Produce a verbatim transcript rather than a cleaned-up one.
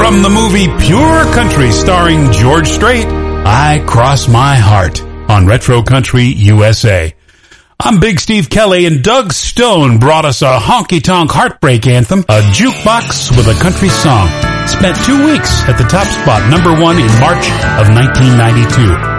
From the movie Pure Country starring George Strait, I Cross My Heart on Retro Country U S A. I'm Big Steve Kelly, and Doug Stone brought us a honky-tonk heartbreak anthem, a jukebox with a country song. Spent two weeks at the top spot, number one in March of nineteen ninety-two.